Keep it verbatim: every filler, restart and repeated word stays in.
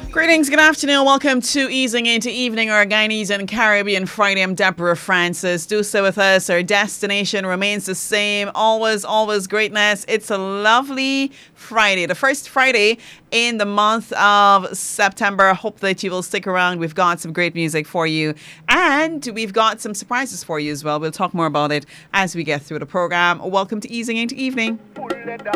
Greetings, good afternoon. Welcome to Easing into Evening, our Guyanese and Caribbean Friday. I'm Deborah Francis. Do so with us. Our destination remains the same. Always, always greatness. It's a lovely Friday, the first Friday in the month of September. Hope that you will stick around. We've got some great music for you, and we've got some surprises for you as well. We'll talk more about it as we get through the program. Welcome to Easing into Evening.